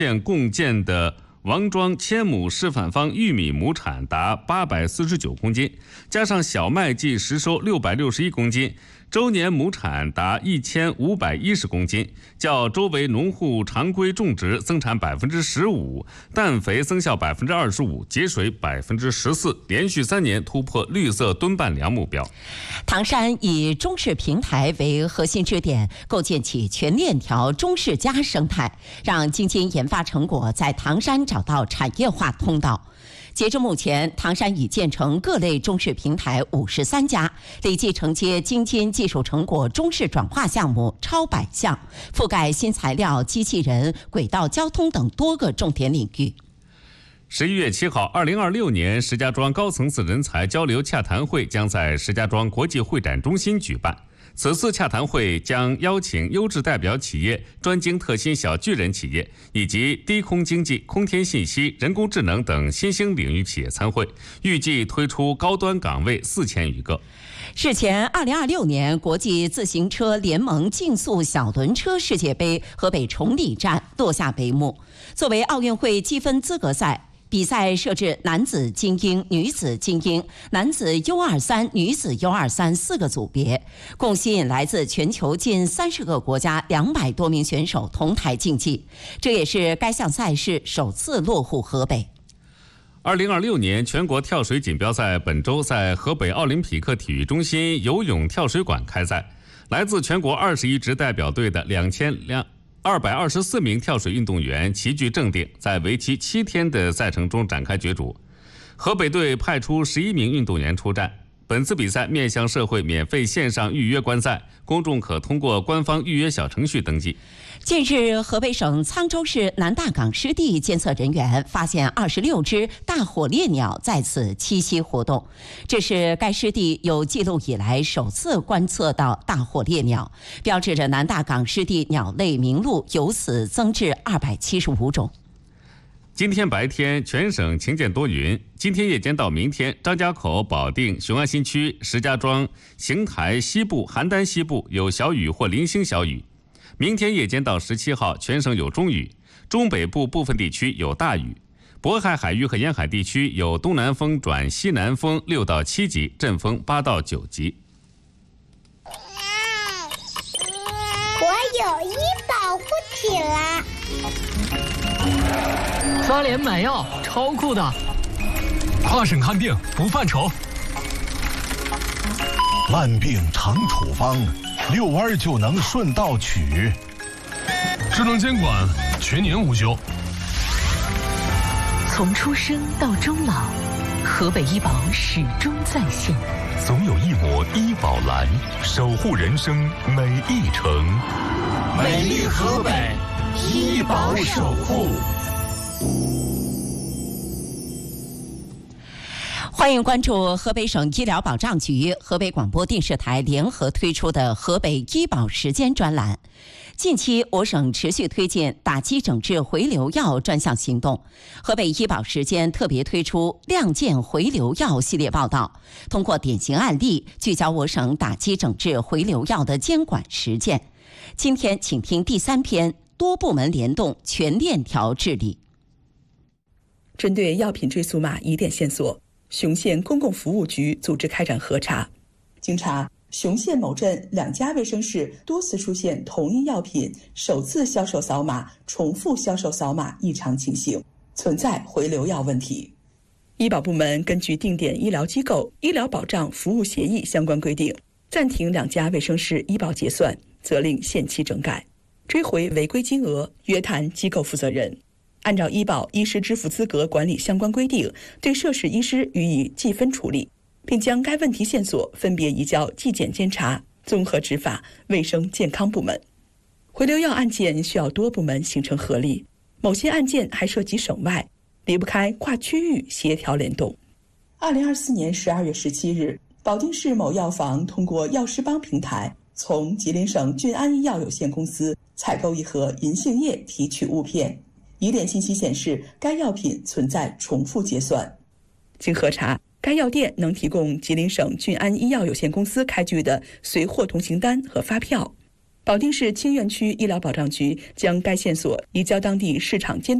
共建的王庄千亩示范方玉米亩产达849公斤，加上小麦计实收661公斤，周年亩产达1510公斤，较周围农户常规种植增产15%，氮肥增效25%，节水14%，连续3年突破绿色吨半粮目标。 唐山以中式平台为核心支点，构建起全链条中式家生态，让京津研发成果在唐山找到产业化通道。截至目前，唐山已建成各类中式平台53家，累计承接京津技术成果中式转化项目超100项，覆盖新材料、机器人、轨道交通等多个重点领域。 11月7号，2026年石家庄高层次人才交流洽谈会将在石家庄国际会展中心举办。此次洽谈会将邀请优质代表企业、专精特新小巨人企业以及低空经济、空天信息、人工智能等新兴领域企业参会，预计推出高端岗位4000余个。 日前，2026年国际自行车联盟竞速小轮车世界杯河北崇礼站落下帷幕。作为奥运会积分资格赛，比赛设置男子精英、女子精英、男子 U23、女子 U23 4个组别，共吸引来自全球近30个国家200多名选手同台竞技。这也是该项赛事首次落户河北。 2026年全国跳水锦标赛本周在河北奥林匹克体育中心游泳跳水馆开赛，来自全国21支代表队的224名跳水运动员齐聚正定，在为期7天的赛程中展开角逐。河北队派出11名运动员出战。本次比赛面向社会免费线上预约观赛，公众可通过官方预约小程序登记。 近日，河北省沧州市南大港湿地监测人员发现26只大火烈鸟在此栖息活动，这是该湿地有记录以来首次观测到大火烈鸟，标志着南大港湿地鸟类名录由此增至275种。 今天白天全省晴间多云，今天夜间到明天，张家口、保定、雄安新区、石家庄、邢台西部、邯郸西部有小雨或零星小雨。明天夜间到17号，全省有中雨，中北部部分地区有大雨。渤海海域和沿海地区有东南风转西南风6到7级，阵风8到9级。 我有医保护体了。 刷脸买药，超酷的！ 跨省看病不犯愁。 烂病常处方，遛弯就能顺道取。 智能监管，全年无休。 从出生到终老，河北医保始终在线。 总有一抹医保蓝，守护人生每一程。 美丽河北，医保守护。 欢迎关注河北省医疗保障局、河北广播电视台联合推出的河北医保时间专栏。近期，我省持续推进打击整治回流药专项行动。河北医保时间特别推出亮剑回流药系列报道，通过典型案例聚焦我省打击整治回流药的监管实践。今天，请听第3篇：多部门联动，全链条治理。 针对药品追溯码疑点线索，雄县公共服务局组织开展核查。经查，雄县某镇2家卫生室多次出现同一药品首次销售扫码、重复销售扫码异常情形，存在回流药问题。医保部门根据定点医疗机构医疗保障服务协议相关规定，暂停2家卫生室医保结算，责令限期整改，追回违规金额，约谈机构负责人。按照医保医师支付资格管理相关规定，对涉事医师予以记分处理，并将该问题线索分别移交纪检监察、综合执法、卫生健康部门。回流药案件需要多部门形成合力，某些案件还涉及省外，离不开跨区域协调联动。2024年12月17日，保定市某药房通过药师帮平台，从吉林省俊安医药有限公司采购一盒银杏叶提取物片。疑点信息显示，该药品存在重复结算。经核查，该药店能提供吉林省俊安医药有限公司开具的随货同行单和发票。 保定市清苑区医疗保障局将该线索移交当地市场监